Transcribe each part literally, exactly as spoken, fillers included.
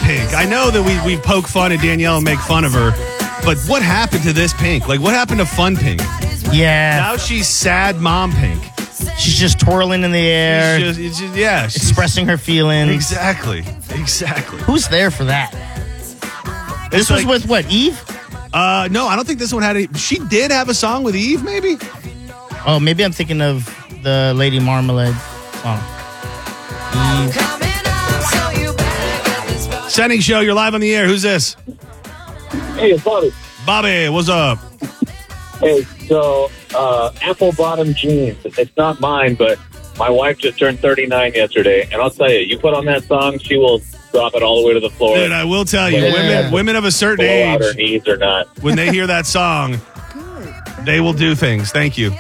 Pink? I know that we, we poke fun at Danielle and make fun of her, but what happened to this Pink? Like, what happened to fun Pink? Yeah. Now she's sad mom Pink. She's just twirling in the air. She's just, it's just, yeah. She's, expressing her feelings. Exactly. Exactly. Who's there for that? It's this like, was with what, Eve? Uh, no, I don't think this one had any. She did have a song with Eve, maybe? Oh, maybe I'm thinking of the Lady Marmalade song. Eve. Setting Show, you're live on the air. Who's this? Hey, it's Bobby. Bobby, what's up? Hey, so uh, apple bottom jeans. It's not mine, but my wife just turned thirty-nine yesterday, and I'll tell you, you put on that song, she will drop it all the way to the floor. Dude, I will tell you, Yeah. women women of a certain Blow out her age, knees or not. when they hear that song, they will do things. Thank you.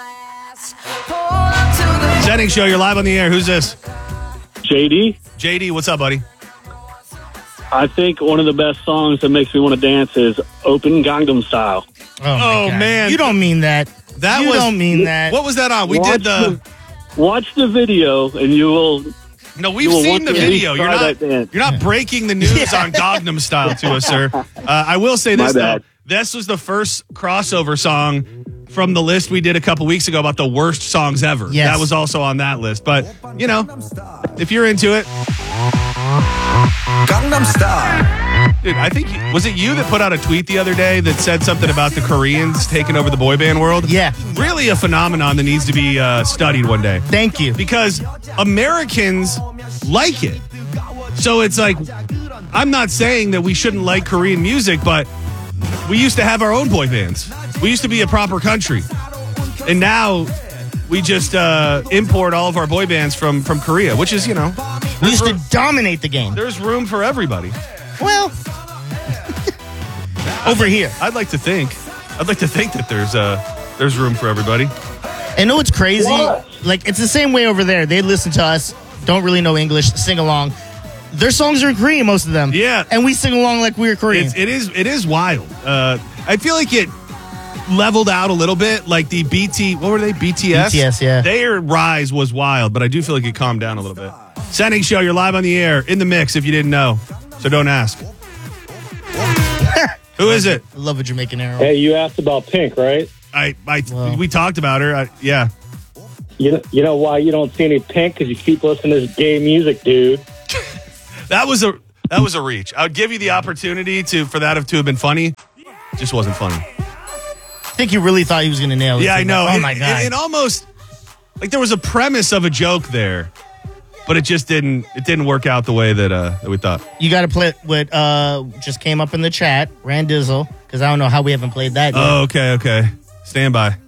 Setting Show, you're live on the air. Who's this? J D, J D, what's up, buddy? I think one of the best songs that makes me want to dance is Open Gangnam Style. Oh, my Oh, God. man. You don't mean that. That you was don't mean that. What was that on? We watch did the, Watch the video, and you will. No, we've you will seen want the to at least video. You're try not that dance. You're not breaking the news on Gangnam Style to us, sir. Uh, I will say My this though. bad. This was the first crossover song from the list we did a couple weeks ago about the worst songs ever. Yes. That was also on that list. But, you know, if you're into it. Gangnam Style. Dude, I think, was it you that put out a tweet the other day that said something about the Koreans taking over the boy band world? Yeah. Really a phenomenon that needs to be uh, studied one day. Thank you. Because Americans like it. So it's like, I'm not saying that we shouldn't like Korean music, but we used to have our own boy bands. We used to be a proper country. And now we just uh, import all of our boy bands from, from Korea, which is, you know, We used to dominate the game. there's room for everybody. Well, over here. I'd like to think. I'd like to think that there's uh, there's room for everybody. And know what's crazy? What? Like, it's the same way over there. They listen to us, don't really know English, sing along. Their songs are in Korean, most of them. Yeah. And we sing along like we're Korean. It's, it is it is wild. Uh, I feel like it leveled out a little bit. Like the B T, what were they? B T S. B T S, yeah. Their rise was wild, but I do feel like it calmed down a little bit. Setting Show, you're live on the air in the mix. If you didn't know, so don't ask. Who is it? I love a Jamaican arrow. Hey, you asked about Pink, right? I, I Wow. we talked about her. I, yeah. You know, you know why you don't see any Pink? Because you keep listening to this gay music, dude. That was a that was a reach. I would give you the opportunity to for that to have been funny. Just wasn't funny. I think he really thought he was going to nail it. Yeah, I know. Oh, It- my it- God. It, almost like there was a premise of a joke there, but it just didn't. It didn't work out the way that uh, that we thought. You got to play it what uh, just came up in the chat, Randizzle, because I don't know how we haven't played that yet. Oh, okay, okay. Stand by.